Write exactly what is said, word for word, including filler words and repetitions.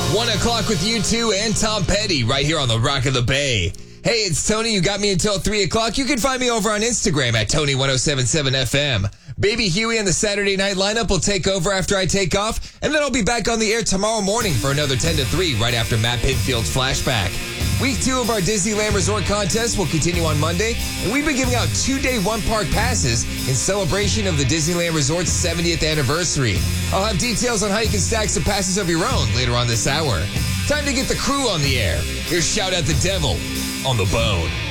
One o'clock with you two and Tom Petty right here on the Rock of the Bay. Hey, it's Tony. You got me until three o'clock. You can find me over on Instagram at Tony ten seventy-seven F M. Baby Huey and the Saturday night lineup will take over after I take off, and then I'll be back on the air tomorrow morning for another ten to three right after Matt Pinfield's flashback. Week two of our Disneyland Resort contest will continue on Monday, and we've been giving out two-day one-park passes in celebration of the Disneyland Resort's seventieth anniversary. I'll have details on how you can stack some passes of your own later on this hour. Time to get the crew on the air. Here's Shout Out the Devil on the Bone.